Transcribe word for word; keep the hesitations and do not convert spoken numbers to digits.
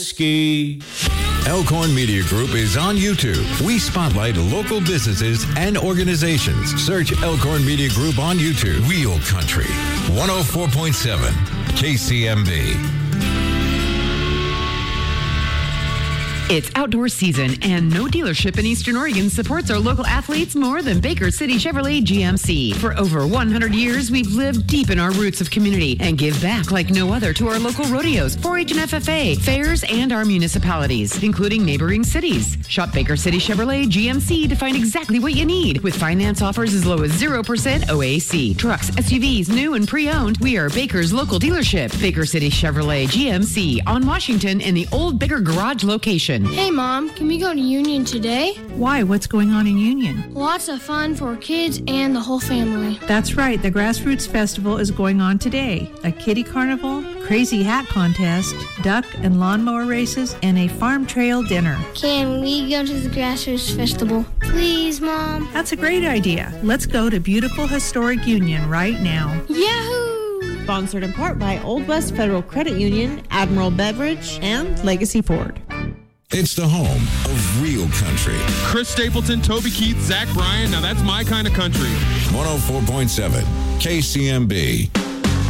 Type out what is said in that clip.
Ski. Elkhorn Media Group is on YouTube. We spotlight local businesses and organizations. Search Elkhorn Media Group on YouTube. Real Country, one oh four point seven K C M B. It's outdoor season, and no dealership in Eastern Oregon supports our local athletes more than Baker City Chevrolet G M C. For over one hundred years, we've lived deep in our roots of community and give back like no other to our local rodeos, four H and F F A, fairs, and our municipalities, including neighboring cities. Shop Baker City Chevrolet G M C to find exactly what you need, with finance offers as low as zero percent O A C. Trucks, S U Vs, new and pre-owned, we are Baker's local dealership. Baker City Chevrolet G M C on Washington in the Old Baker Garage location. Hey, Mom, can we go to Union today? Why? What's going on in Union? Lots of fun for kids and the whole family. That's right. The Grassroots Festival is going on today. A kiddie carnival, crazy hat contest, duck and lawnmower races, and a farm trail dinner. Can we go to the Grassroots Festival? Please, Mom. That's a great idea. Let's go to beautiful historic Union right now. Yahoo! Sponsored in part by Old West Federal Credit Union, Admiral Beverage, and Legacy Ford. It's the home of Real Country. Chris Stapleton, Toby Keith, Zach Bryan. Now that's my kind of country. one oh four point seven K C M B.